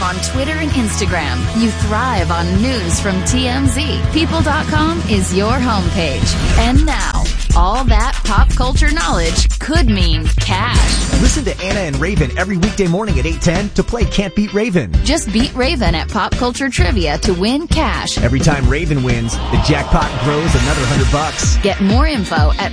on Twitter and Instagram. You thrive on news from TMZ. People.com is your homepage. And now, all that pop culture knowledge could mean cash. Listen to Anna and Raven every weekday morning at 8:10 to play Can't Beat Raven. Just beat Raven at Pop Culture Trivia to win cash. Every time Raven wins, the jackpot grows another $100. Get more info at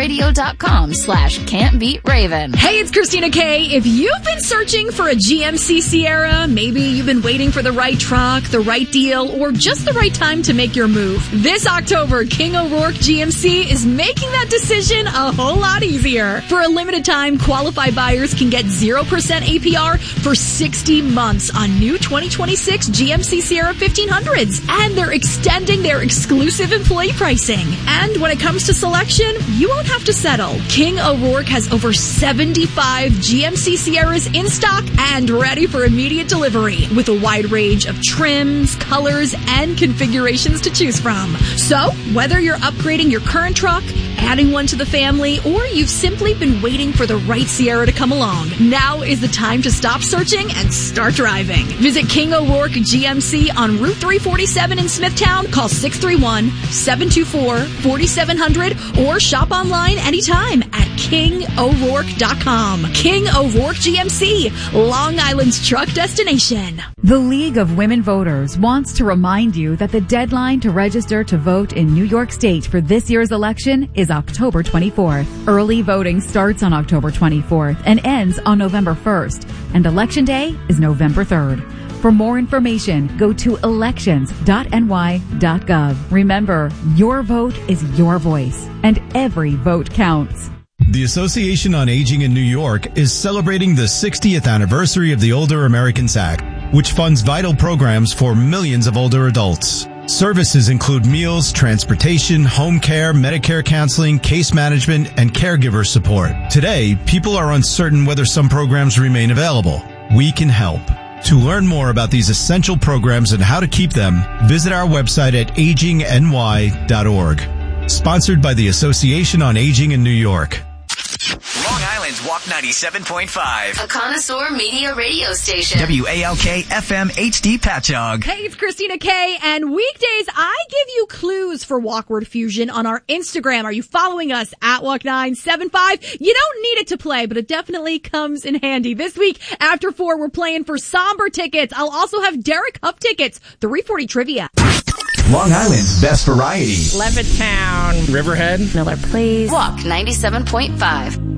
walkradio.com/can'tbeatraven. Hey, it's Christina K. If you've been searching for a GMC Sierra, maybe you've been waiting for the right truck, the right deal, or just the right time to make your move. This October, King O'Rourke GMC is making that decision a whole lot easier. For a limited time, qualified buyers can get 0% APR for 60 months on new 2026 GMC Sierra 1500s. And they're extending their exclusive employee pricing. And when it comes to selection, you won't have to settle. King O'Rourke has over 75 GMC Sierras in stock and ready for immediate delivery with a wide range of trims, colors, and configurations to choose from. So, whether you're upgrading your current truck, adding one to the family, or you've simply been waiting for the right Sierra to come along, now is the time to stop searching and start driving. Visit King O'Rourke GMC on Route 347 in Smithtown. Call 631-724-4700 or shop online anytime at KingO'Rourke.com. King O'Rourke GMC, Long Island's truck destination. The League of Women Voters wants to remind you that the deadline to register to vote in New York State for this year's election is October 24th. Early voting starts on October 24th and ends on November 1st, and Election Day is November 3rd. For more information, go to elections.ny.gov. Remember, your vote is your voice, and every vote counts. The Association on Aging in New York is celebrating the 60th anniversary of the Older Americans Act, which funds vital programs for millions of older adults. Services include meals, transportation, home care, Medicare counseling, case management, and caregiver support. Today, people are uncertain whether some programs remain available. We can help. To learn more about these essential programs and how to keep them, visit our website at agingny.org. Sponsored by the Association on Aging in New York. Long Island's Walk 97.5. A connoisseur media radio station. WALK FM HD Patchogue. Hey, it's Christina K. And weekdays, I give you clues for Walkward Fusion on our Instagram. Are you following us at Walk975? You don't need it to play, but it definitely comes in handy. This week, after 4, we're playing for Somber tickets. I'll also have Derek Huff tickets. 340 trivia. Long Island's best variety. Levittown. Riverhead. Miller Place. Walk 97.5.